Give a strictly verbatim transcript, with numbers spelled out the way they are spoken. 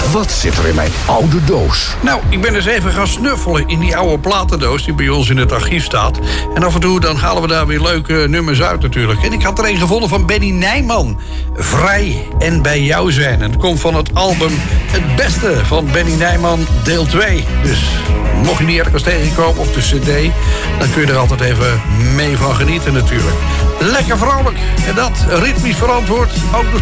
Wat zit er in mijn oude doos? Nou, ik ben eens even gaan snuffelen in die oude platendoos die bij ons in het archief staat. En af en toe dan halen we daar weer leuke nummers uit natuurlijk. En ik had er een gevonden van Benny Nijman. Vrij en bij jou zijn. En het komt van het album Het Beste van Benny Nijman deel twee. Dus mocht je niet ergens tegenkomen of de cd, dan kun je er altijd even mee van genieten natuurlijk. Lekker vrolijk. En dat ritmisch verantwoord. Ook